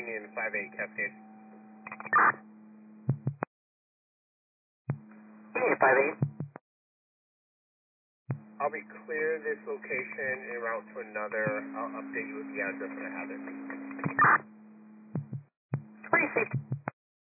Union 58 Cascade. Union 58. I'll be clear this location en route to another. I'll update you with the address when I have it. 26.